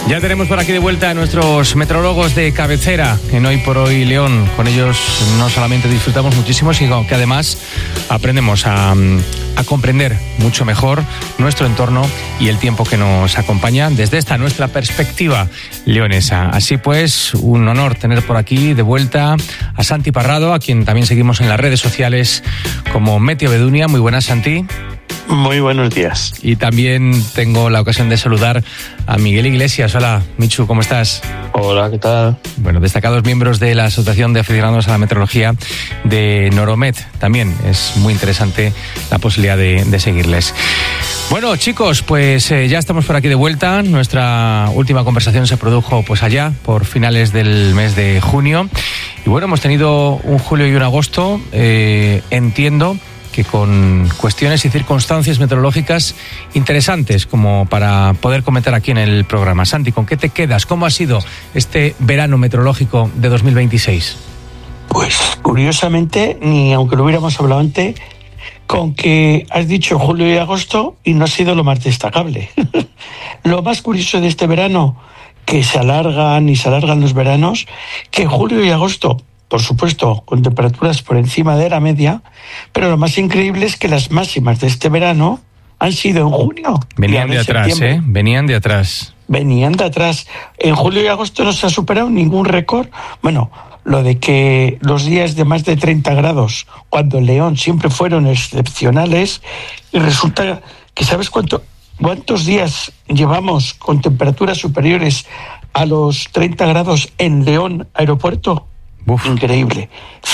Ya tenemos por aquí de vuelta a nuestros meteorólogos de cabecera en Hoy por Hoy León. Con ellos no solamente disfrutamos muchísimo, sino que además aprendemos a comprender mucho mejor nuestro entorno y el tiempo que nos acompaña desde esta nuestra perspectiva leonesa. Así pues, un honor tener por aquí de vuelta a Santi Parrado, a quien también seguimos en las redes sociales como Meteo Bedunia. Muy buenas, Santi. Muy buenos días. Y también tengo la ocasión de saludar a Miguel Iglesias. Hola, Michu, ¿cómo estás? Hola, ¿qué tal? Bueno, destacados miembros de la Asociación de Aficionados a la Meteorología de Noromet. También es muy interesante la posibilidad de seguirles. Bueno, chicos, pues ya estamos por aquí de vuelta. Nuestra última conversación se produjo pues allá, por finales del mes de junio. Y bueno, hemos tenido un julio y un agosto, entiendo que con cuestiones y circunstancias meteorológicas interesantes como para poder comentar aquí en el programa. Santi, ¿con qué te quedas? ¿Cómo ha sido este verano meteorológico de 2026? Pues curiosamente, ni aunque lo hubiéramos hablado antes, con que has dicho julio y agosto y no ha sido lo más destacable. Lo más curioso de este verano, que se alargan los veranos, que en julio y agosto, por supuesto, con temperaturas por encima de la media, pero lo más increíble es que las máximas de este verano han sido en junio. Venían de atrás, Venían de atrás. Venían de atrás. En julio y agosto no se ha superado ningún récord. Bueno, lo de que los días de más de 30 grados, cuando en León siempre fueron excepcionales, y resulta que ¿sabes cuántos días llevamos con temperaturas superiores a los 30 grados en León Aeropuerto? Uf. Increíble.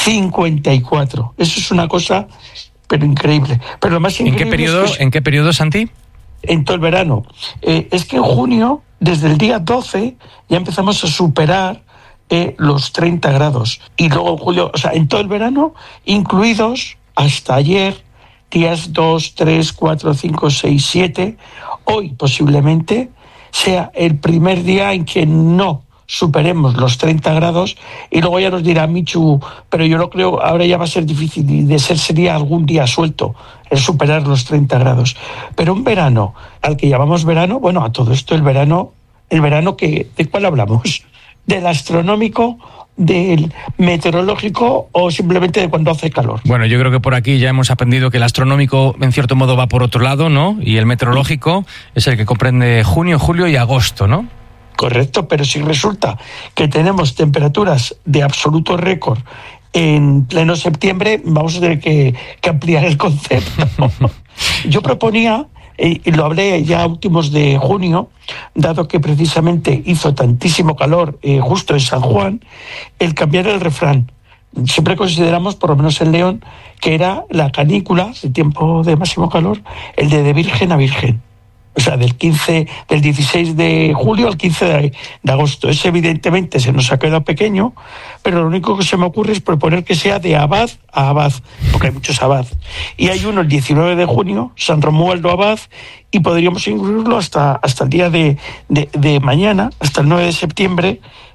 54. Eso es una cosa, pero increíble. Pero lo más increíble ¿En qué periodo, Santi? En todo el verano. Es que en junio, desde el día 12, ya empezamos a superar los 30 grados. Y luego en julio, o sea, en todo el verano, incluidos hasta ayer, días 2, 3, 4, 5, 6, 7. Hoy posiblemente sea el primer día en que no superemos los 30 grados, y luego ya nos dirá Michu, pero yo lo creo, ahora ya va a ser difícil, y de ser sería algún día suelto el superar los 30 grados. Pero un verano, al que llamamos verano, bueno, a todo esto el verano que, ¿de cuál hablamos? ¿Del astronómico, del meteorológico o simplemente de cuando hace calor? Bueno, yo creo que por aquí ya hemos aprendido que el astronómico en cierto modo va por otro lado, ¿no? Y el meteorológico es el que comprende junio, julio y agosto, ¿no? Correcto, pero si resulta que tenemos temperaturas de absoluto récord en pleno septiembre, vamos a tener que ampliar el concepto. Yo proponía, y lo hablé ya a últimos de junio, dado que precisamente hizo tantísimo calor justo en San Juan, el cambiar el refrán. Siempre consideramos, por lo menos en León, que era la canícula, el tiempo de máximo calor, el de virgen a virgen. O sea, del 16 de julio al 15 de agosto. Ese evidentemente se nos ha quedado pequeño, pero lo único que se me ocurre es proponer que sea de abad a abad, porque hay muchos abad. Y hay uno el 19 de junio, San Romualdo Abad, y podríamos incluirlo hasta el día de mañana, hasta el 9 de septiembre,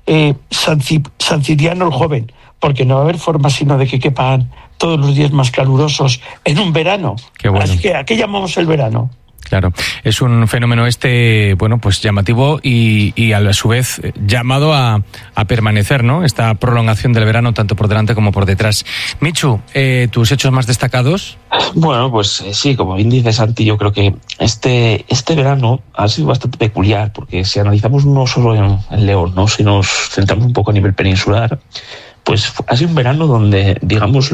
San Ciriano el Joven, porque no va a haber forma sino de que quepan todos los días más calurosos en un verano. Qué bueno. Así que, ¿a qué llamamos el verano? Claro, es un fenómeno bueno, pues llamativo y a su vez llamado a permanecer, ¿no? Esta prolongación del verano tanto por delante como por detrás. Michu, ¿tus hechos más destacados? Bueno, pues sí, como bien dice Santi, yo creo que este verano ha sido bastante peculiar, porque si analizamos no solo en León, ¿no? Si nos centramos un poco a nivel peninsular, pues ha sido un verano donde, digamos,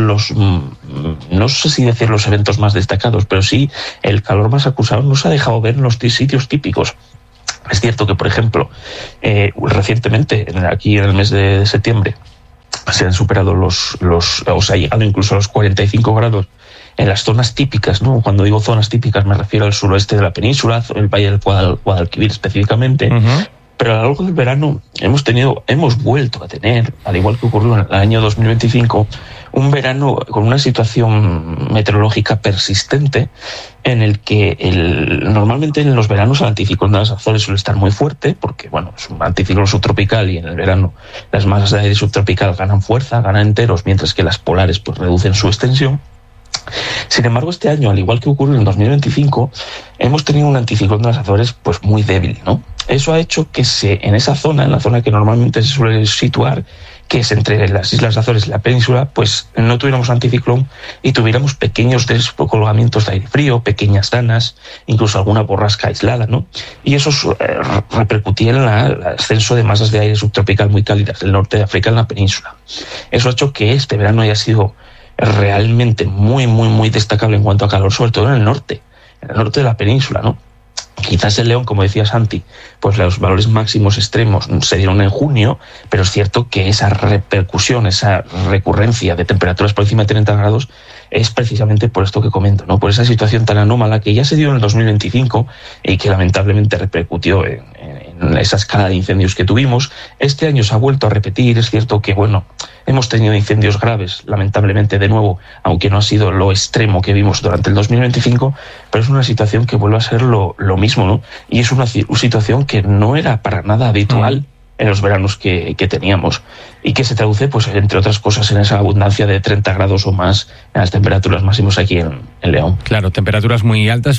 no sé si decir los eventos más destacados, pero sí el calor más acusado nos ha dejado ver en los sitios típicos. Es cierto que, por ejemplo, recientemente, aquí en el mes de septiembre, se han superado o se ha llegado incluso a los 45 grados en las zonas típicas, ¿no? Cuando digo zonas típicas me refiero al suroeste de la península, el Valle del Guadalquivir específicamente. Uh-huh. Pero a lo largo del verano hemos vuelto a tener, al igual que ocurrió en el año 2025, un verano con una situación meteorológica persistente en el que normalmente en los veranos el anticiclón de las Azores suele estar muy fuerte, porque bueno, es un anticiclón subtropical y en el verano las masas de aire subtropical ganan fuerza, ganan enteros, mientras que las polares pues reducen su extensión. Sin embargo, este año, al igual que ocurrió en el 2025, hemos tenido un anticiclón de las Azores pues muy débil, ¿no? Eso ha hecho que en esa zona, en la zona que normalmente se suele situar, que es entre las Islas Azores y la península, pues no tuviéramos anticiclón y tuviéramos pequeños descolgamientos de aire frío, pequeñas danas, incluso alguna borrasca aislada, ¿no? Y eso repercutía en el ascenso de masas de aire subtropical muy cálidas del norte de África en la península. Eso ha hecho que este verano haya sido realmente muy, muy, muy destacable en cuanto a calor, sobre todo en el norte de la península, ¿no? Quizás en León, como decía Santi, pues los valores máximos extremos se dieron en junio, pero es cierto que esa repercusión, esa recurrencia de temperaturas por encima de 30 grados es precisamente por esto que comento, ¿no? Por esa situación tan anómala que ya se dio en el 2025 y que lamentablemente repercutió en esa escala de incendios que tuvimos. Este año se ha vuelto a repetir. Es cierto que, bueno, hemos tenido incendios graves, lamentablemente, de nuevo, aunque no ha sido lo extremo que vimos durante el 2025, pero es una situación que vuelve a ser lo mismo, ¿no? Y es una situación que no era para nada habitual en los veranos que teníamos, y que se traduce, pues, entre otras cosas, en esa abundancia de 30 grados o más en las temperaturas máximas aquí en León. Claro, temperaturas muy altas,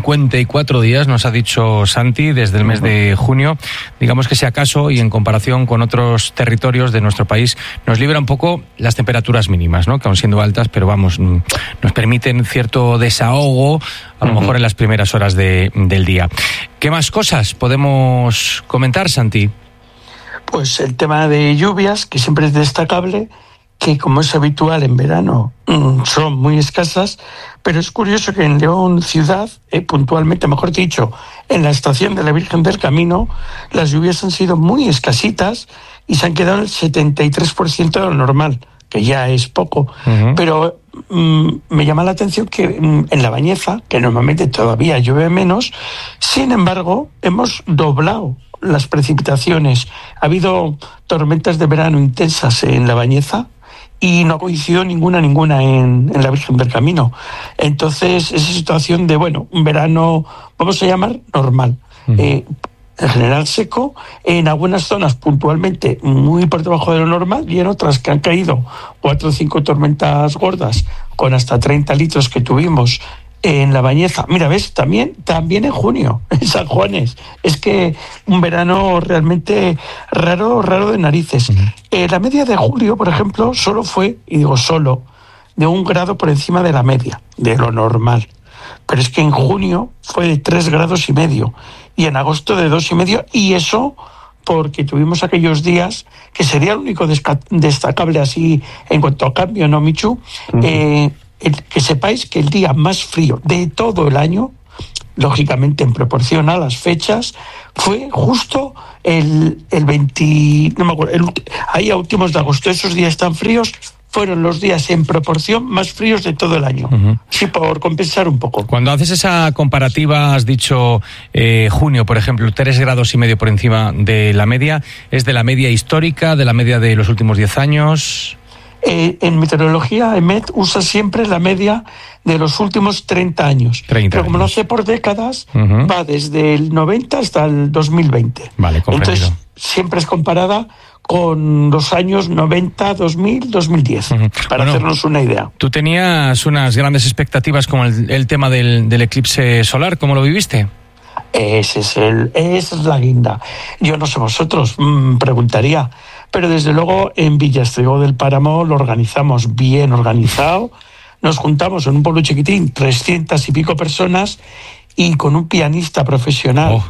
54 días, nos ha dicho Santi, desde el mes de junio. Digamos que si acaso, y en comparación con otros territorios de nuestro país, nos libra un poco las temperaturas mínimas, ¿no? Que aun siendo altas, pero vamos, nos permiten cierto desahogo, a lo mejor en las primeras horas del día. ¿Qué más cosas podemos comentar, Santi? Pues el tema de lluvias, que siempre es destacable, que como es habitual en verano son muy escasas, pero es curioso que en León ciudad, puntualmente, mejor dicho, en la estación de la Virgen del Camino, las lluvias han sido muy escasitas y se han quedado en el 73% de lo normal, que ya es poco. Pero me llama la atención que en La Bañeza, que normalmente todavía llueve menos, sin embargo, hemos doblado las precipitaciones. Ha habido tormentas de verano intensas en La Bañeza y no ha coincidido ninguna en la Virgen del Camino. Entonces, esa situación de, bueno, un verano, vamos a llamar normal. En general seco, en algunas zonas puntualmente muy por debajo de lo normal, y en otras que han caído 4 o 5 tormentas gordas con hasta 30 litros que tuvimos en La Bañeza. Mira, ves, también en junio, en San Juanes. Es que un verano realmente raro de narices. La media de julio, por ejemplo, solo fue, y digo solo, de 1 grado por encima de la media, de lo normal. Pero es que en junio fue de 3,5 grados, y en agosto de 2,5, y eso porque tuvimos aquellos días, que sería el único destacable así en cuanto a cambio, ¿no, Michu? Que sepáis que el día más frío de todo el año, lógicamente en proporción a las fechas, fue justo el 20, no me acuerdo, ahí a últimos de agosto. Esos días tan fríos fueron los días en proporción más fríos de todo el año. Sí, por compensar un poco. Cuando haces esa comparativa, has dicho junio, por ejemplo, 3,5 grados por encima de la media. ¿Es de la media histórica, de la media de los últimos 10 años? En meteorología, EMET usa siempre la media de los últimos 30 años. Pero como lo sé por décadas, va desde el 90 hasta el 2020. Vale, comprendido. Entonces, siempre es comparada con los años 90, 2000, 2010, para hacernos una idea. Tú tenías unas grandes expectativas con el tema del eclipse solar. ¿Cómo lo viviste? Esa es la guinda. Yo no sé vosotros, preguntaría, pero desde luego en Villastrigo del Páramo lo organizamos bien organizado. Nos juntamos en un pueblo chiquitín, 300 y pico personas, y con un pianista profesional.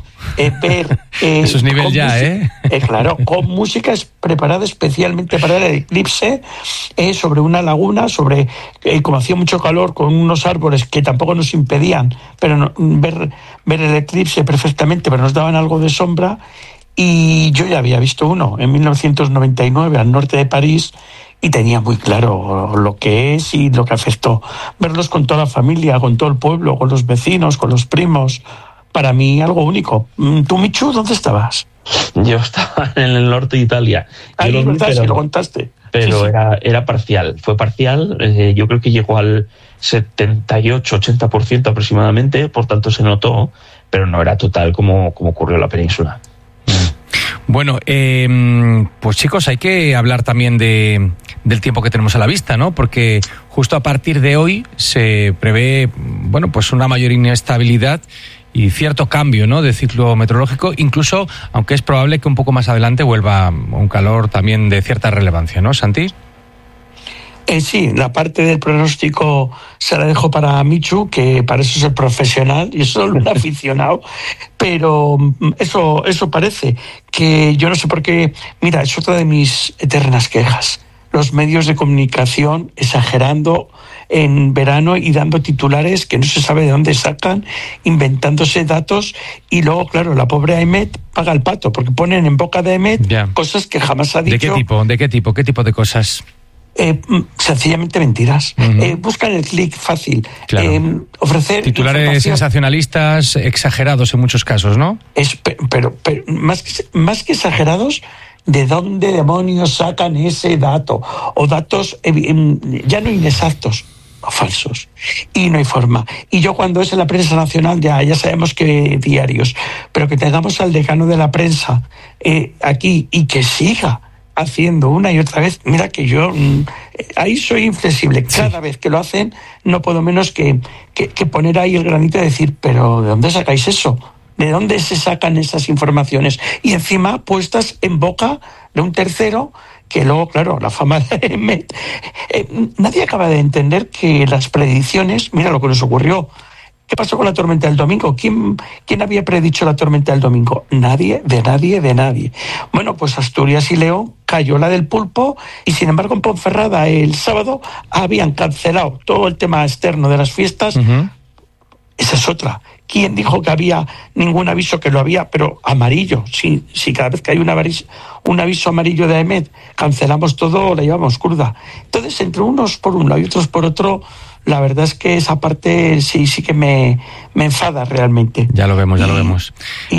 Eso es nivel ya, claro, con música preparada especialmente para el eclipse, sobre una laguna, como hacía mucho calor, con unos árboles que tampoco nos impedían pero ver el eclipse perfectamente, pero nos daban algo de sombra. Y yo ya había visto uno en 1999 al norte de París, y tenía muy claro lo que es y lo que afectó. Verlos con toda la familia, con todo el pueblo, con los vecinos, con los primos, para mí algo único. ¿Tú, Michu, dónde estabas? Yo estaba en el norte de Italia. Ahí lo contaste. Pero sí. Era parcial, fue parcial. Yo creo que llegó al 78-80% aproximadamente, por tanto se notó, pero no era total como ocurrió en la península. Bueno, pues chicos, hay que hablar también de del tiempo que tenemos a la vista, ¿no? Porque justo a partir de hoy se prevé, bueno, pues una mayor inestabilidad y cierto cambio, ¿no?, de ciclo meteorológico, incluso aunque es probable que un poco más adelante vuelva un calor también de cierta relevancia, ¿no, Santi? Sí, la parte del pronóstico se la dejo para Michu, que para eso es el profesional y es solo un aficionado, pero eso parece, que yo no sé por qué. Mira, es otra de mis eternas quejas. Los medios de comunicación exagerando en verano y dando titulares que no se sabe de dónde sacan, inventándose datos, y luego, claro, la pobre Aemet paga el pato, porque ponen en boca de Aemet cosas que jamás ha dicho. ¿De qué tipo? ¿Qué tipo de cosas? Sencillamente mentiras. Buscan el clic fácil. Claro. Ofrecer titulares sensacionalistas, exagerados en muchos casos, ¿no? Pero más que exagerados, ¿de dónde demonios sacan ese dato? O datos ya no inexactos, o falsos. Y no hay forma. Y yo, cuando es en la prensa nacional, ya sabemos que diarios, pero que tengamos al decano de la prensa aquí y que siga haciendo una y otra vez. Mira que yo ahí soy inflexible. Cada vez que lo hacen no puedo menos que poner ahí el granito y decir, pero ¿de dónde sacáis eso? ¿De dónde se sacan esas informaciones? Y encima puestas en boca de un tercero, que luego, claro, la fama de Met. Nadie acaba de entender que las predicciones, mira lo que nos ocurrió. ¿Qué pasó con la tormenta del domingo? ¿Quién había predicho la tormenta del domingo? Nadie. Bueno, pues Asturias y León cayó la del pulpo, y sin embargo en Ponferrada el sábado habían cancelado todo el tema externo de las fiestas. Esa es otra. ¿Quién dijo que había ningún aviso? Que lo había, pero amarillo. Si cada vez que hay un aviso amarillo de Aemet cancelamos todo, la llevamos cruda. Entonces, entre unos por un lado y otros por otro, la verdad es que esa parte sí que me enfada realmente. Ya lo vemos.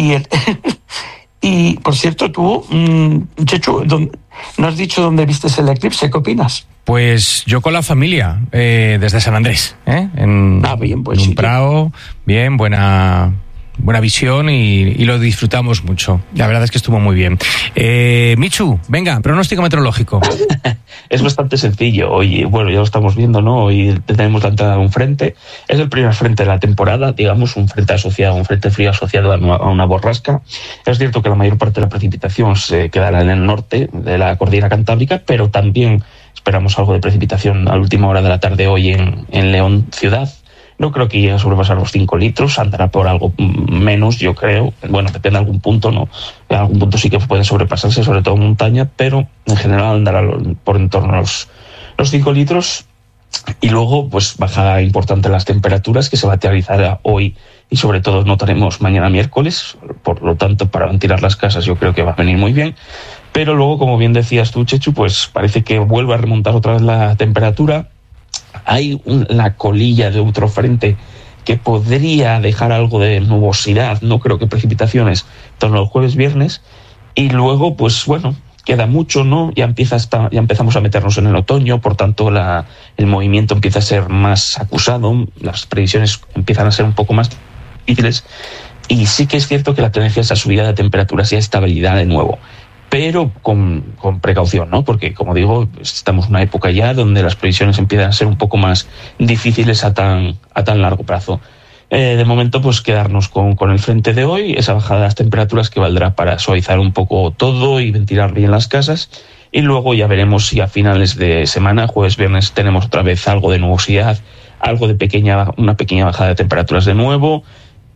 Y por cierto, tú, Chechu, ¿no has dicho dónde vistes el eclipse? ¿Qué opinas? Pues yo con la familia, desde San Andrés, en un prado, bien, buena visión, y lo disfrutamos mucho. La verdad es que estuvo muy bien. Michu, venga, pronóstico meteorológico. Es bastante sencillo. Hoy, bueno, ya lo estamos viendo, ¿no? Hoy tenemos la entrada de un frente. Es el primer frente de la temporada, digamos, un frente frío asociado a una borrasca. Es cierto que la mayor parte de la precipitación se quedará en el norte de la cordillera cantábrica, pero también esperamos algo de precipitación a la última hora de la tarde hoy en León ciudad. No creo que llegue a sobrepasar los 5 litros, andará por algo menos, yo creo. Bueno, depende de algún punto, ¿no? En algún punto sí que puede sobrepasarse, sobre todo en montaña, pero en general andará por en torno a los 5 litros. Y luego, pues, bajada importante en las temperaturas, que se va a realizar hoy y sobre todo notaremos mañana miércoles. Por lo tanto, para ventilar las casas yo creo que va a venir muy bien. Pero luego, como bien decías tú, Chechu, pues parece que vuelve a remontar otra vez la temperatura. Hay la colilla de otro frente que podría dejar algo de nubosidad, no creo que precipitaciones, en torno al jueves-viernes, y luego, pues bueno, queda mucho, ¿no? Ya empezamos a meternos en el otoño, por tanto el movimiento empieza a ser más acusado, las previsiones empiezan a ser un poco más difíciles, y sí que es cierto que la tendencia es a subida de temperaturas y a estabilidad de nuevo, pero con precaución, ¿no? Porque, como digo, estamos en una época ya donde las previsiones empiezan a ser un poco más difíciles a tan largo plazo. De momento, pues quedarnos con el frente de hoy, esa bajada de las temperaturas que valdrá para suavizar un poco todo y ventilar bien las casas. Y luego ya veremos si a finales de semana, jueves, viernes, tenemos otra vez algo de nubosidad, algo de una pequeña bajada de temperaturas de nuevo.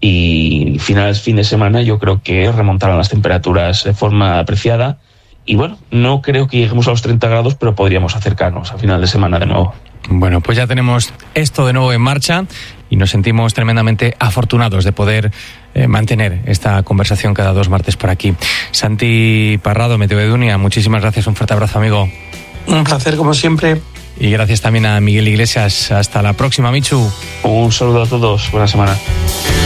Y fin de semana yo creo que remontarán las temperaturas de forma apreciada. Y bueno, no creo que lleguemos a los 30 grados, pero podríamos acercarnos a final de semana de nuevo. Bueno, pues ya tenemos esto de nuevo en marcha y nos sentimos tremendamente afortunados de poder mantener esta conversación cada 2 martes por aquí. Santi Parrado, Meteo Edunia, muchísimas gracias, un fuerte abrazo, amigo. Un placer, como siempre. Y gracias también a Miguel Iglesias. Hasta la próxima, Michu. Un saludo a todos, buena semana.